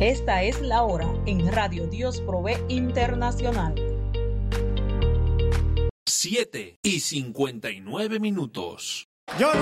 Esta es la hora en Radio Dios Provee Internacional. 7:59. Yo